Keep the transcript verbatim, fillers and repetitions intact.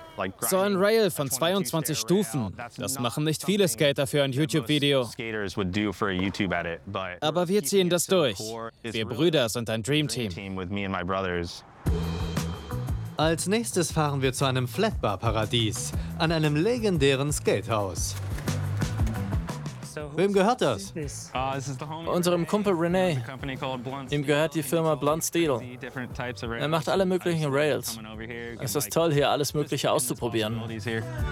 So ein Rail von zweiundzwanzig Stufen, das machen nicht viele Skater für ein YouTube-Video. Aber wir ziehen das durch. Wir Brüder sind ein Dream Team. Als nächstes fahren wir zu einem Flatbar-Paradies, an einem legendären Skatehaus. Wem gehört das? Unserem Kumpel René. Ihm gehört die Firma Blunt Steel. Er macht alle möglichen Rails. Es ist toll, hier alles Mögliche auszuprobieren.